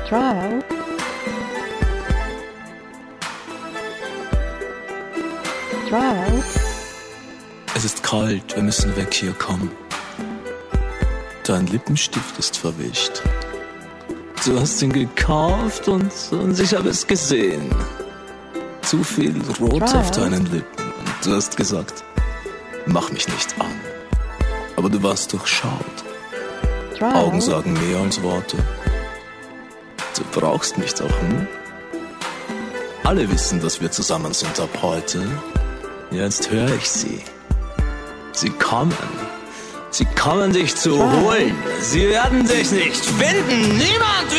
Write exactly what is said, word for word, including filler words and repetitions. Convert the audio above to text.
Trial. Trial. Es ist kalt, wir müssen weg hier, komm. Dein Lippenstift ist verwischt. Du hast ihn gekauft und, und ich habe es gesehen. Zu viel Rot Trial. auf deinen Lippen. Und du hast gesagt, mach mich nicht an. Aber du warst durchschaut. Trial. Augen sagen mehr als Worte. Du brauchst mich doch, hm? Alle wissen, dass wir zusammen sind ab heute. Jetzt höre ich sie. Sie kommen. Sie kommen dich zu Trial. holen. Sie werden dich nicht finden. Niemand